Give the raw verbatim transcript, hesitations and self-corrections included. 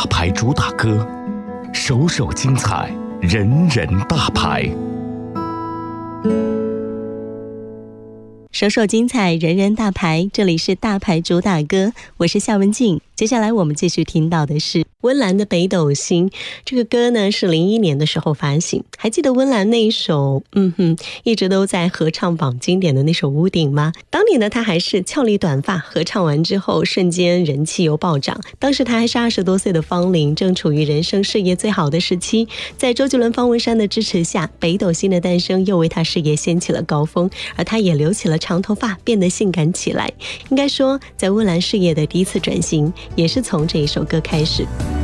大牌主打歌，首首精彩，人人大牌。 首首精彩，人人大牌，这里是大牌主打歌，我是夏文静。接下来我们继续听到的是温岚的《北斗星》，这个歌呢是零一年的时候发行。还记得温岚那一首嗯哼一直都在合唱榜经典的那首《屋顶》吗？当年呢她还是俏丽短发，合唱完之后瞬间人气又暴涨。当时她还是二十多岁的芳龄，正处于人生事业最好的时期。在周杰伦、方文山的支持下，北斗星的诞生又为她事业掀起了高峰，而她也留起了长头发，变得性感起来。应该说在温岚事业的第一次转型也是从这一首歌开始。